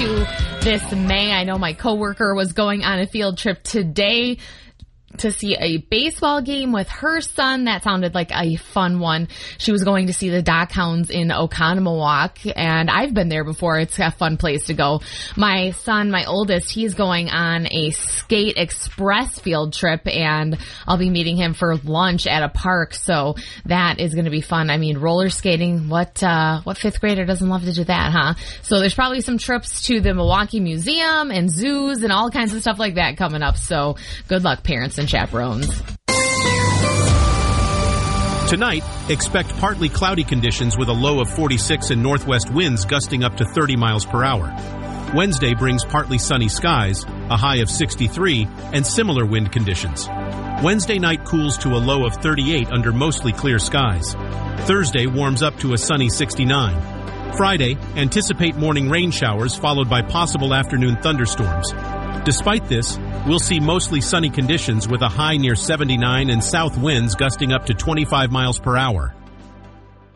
into this May. I know my coworker was going on a field trip today to see a baseball game with her son. That sounded like a fun one. She was going to see the Dock Hounds in Oconomowoc, and I've been there before. It's a fun place to go. My son, my oldest, he's going on a Skate Express field trip, and I'll be meeting him for lunch at a park, so that is going to be fun. I mean, roller skating, what fifth grader doesn't love to do that, huh? So there's probably some trips to the Milwaukee Museum and zoos and all kinds of stuff like that coming up, so good luck, parents and chaperones. Tonight, expect partly cloudy conditions with a low of 46 and northwest winds gusting up to 30 miles per hour. Wednesday brings partly sunny skies, a high of 63, and similar wind conditions. Wednesday night cools to a low of 38 under mostly clear skies. Thursday warms up to a sunny 69. Friday, anticipate morning rain showers followed by possible afternoon thunderstorms. Despite this, we'll see mostly sunny conditions with a high near 79 and south winds gusting up to 25 miles per hour.